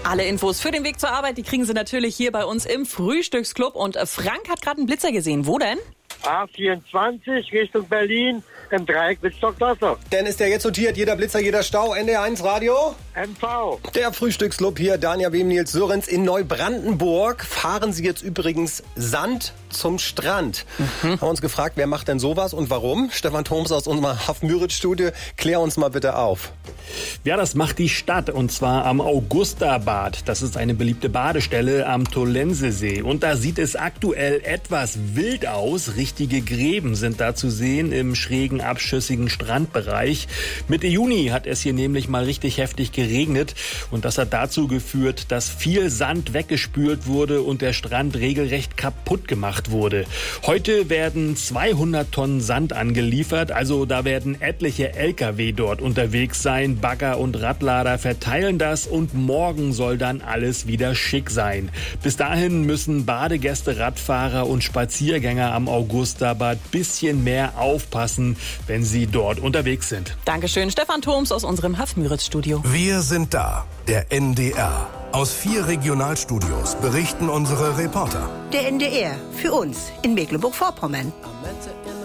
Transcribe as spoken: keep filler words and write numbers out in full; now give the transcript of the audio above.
Alle Infos für den Weg zur Arbeit, die kriegen Sie natürlich hier bei uns im Frühstücksclub. Und Frank hat gerade einen Blitzer gesehen. Wo denn? A vierundzwanzig Richtung Berlin, im Dreieck Wittstock-Dossow. Denn ist der jetzt notiert, jeder Blitzer, jeder Stau, N D R eins Radio? M V. Der Frühstücksclub hier, Dania Wem, Nils Sörenz in Neubrandenburg. Fahren Sie jetzt übrigens Sand zum Strand. Mhm. Haben uns gefragt, wer macht denn sowas und warum? Stefan Thoms aus unserer Haff-Müritz-Studie, klär uns mal bitte auf. Ja, das macht die Stadt, und zwar am Augustabad. Das ist eine beliebte Badestelle am Tollensesee. Und da sieht es aktuell etwas wild aus. Richtige Gräben sind da zu sehen im schrägen, abschüssigen Strandbereich. Mitte Juni hat es hier nämlich mal richtig heftig geregnet. Und das hat dazu geführt, dass viel Sand weggespült wurde und der Strand regelrecht kaputt gemacht wurde. Heute werden zweihundert Tonnen Sand angeliefert. Also da werden etliche L K W dort unterwegs sein. Bagger und Radlader verteilen das und morgen soll dann alles wieder schick sein. Bis dahin müssen Badegäste, Radfahrer und Spaziergänger am Augustabad bisschen mehr aufpassen, wenn sie dort unterwegs sind. Dankeschön, Stefan Thoms aus unserem Haff-Müritz-Studio. Wir sind da, der N D R. Aus vier Regionalstudios berichten unsere Reporter. Der N D R, für uns in Mecklenburg-Vorpommern.